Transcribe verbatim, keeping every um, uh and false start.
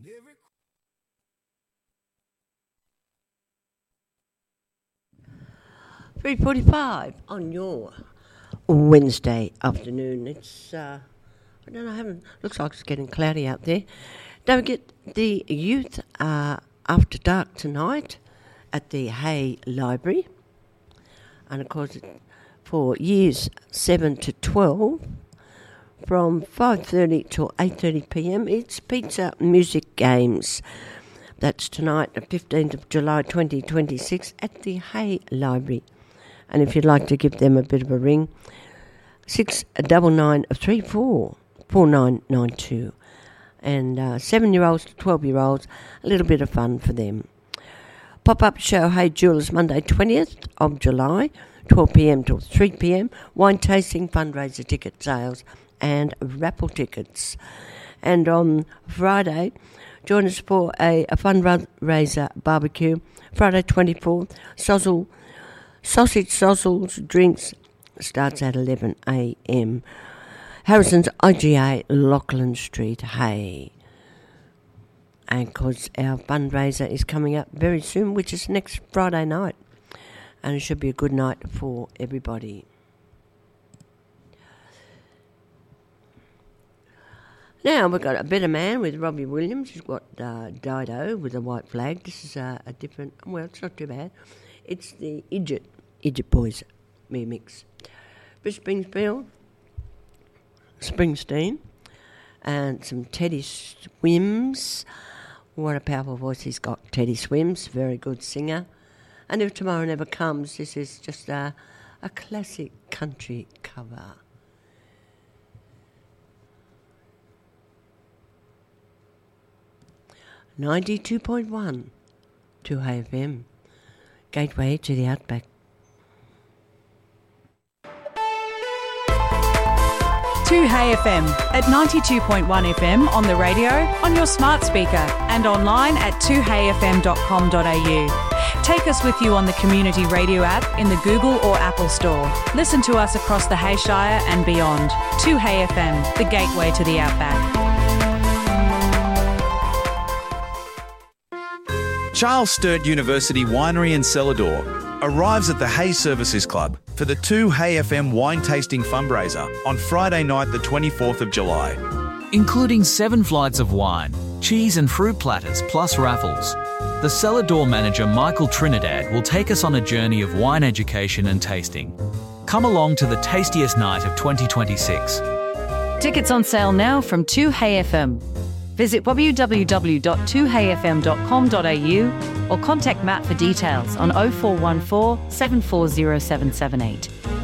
three forty-five on your Wednesday afternoon. It's, uh, I don't know, I haven't, looks like it's getting cloudy out there. Don't forget the youth uh, after dark tonight at the Hay Library. And of course, for years seven to twelve, from five thirty till eight thirty p m, it's Pizza Music Games. That's tonight, the fifteenth of July twenty twenty-six, at the Hay Library. And if you'd like to give them a bit of a ring, six nine nine three four four nine nine two. And uh, seven-year-olds to twelve-year-olds, a little bit of fun for them. Pop-up show, Hay Jewellers, Monday twentieth of July, twelve p m till three p m. Wine tasting, fundraiser ticket sales and raffle tickets. And on Friday, join us for a, a fundraiser barbecue. Friday twenty-fourth, Sozzle, Sausage Sozzles Drinks starts at eleven a m. Harrison's I G A, Lachlan Street, Hay. And because our fundraiser is coming up very soon, which is next Friday night. And it should be a good night for everybody. Now we've got a Better Man with Robbie Williams. He's got uh, Dido with a white flag. This is uh, a different, well, it's not too bad. It's the Idjit, Idjit Boys remix. Bruce Springsteen, Springsteen, and some Teddy Swims. What a powerful voice he's got, Teddy Swims, very good singer. And If Tomorrow Never Comes, this is just a, a classic country cover. ninety-two point one, two Hay F M, gateway to the outback. two Hay F M at ninety-two point one F M on the radio, on your smart speaker and online at two hay f m dot com dot a u. Take us with you on the Community Radio app in the Google or Apple Store. Listen to us across the Hayshire and beyond. two Hay F M, the gateway to the outback. Charles Sturt University Winery and Cellar Door arrives at the Hay Services Club for the two Hay F M wine tasting fundraiser on Friday night the twenty-fourth of July. Including seven flights of wine, cheese and fruit platters plus raffles. The Cellar Door manager Michael Trinidad will take us on a journey of wine education and tasting. Come along to the tastiest night of twenty twenty-six. Tickets on sale now from two Hay F M. Visit w w w dot two hay f m dot com dot a u or contact Matt for details on oh four one four, seven four zero seven seven eight.